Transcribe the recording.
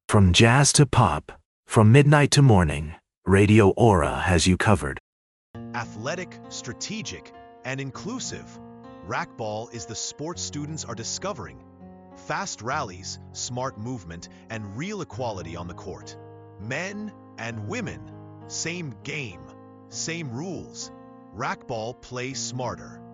From jazz to pop, from midnight to morning, Radio Aura has you covered. Athletic, strategic, and inclusive, racquetball is the sport students are discovering. Fast rallies, smart movement, and real equality on the court. Men and women, same game, same rules. Racquetball, play smarter.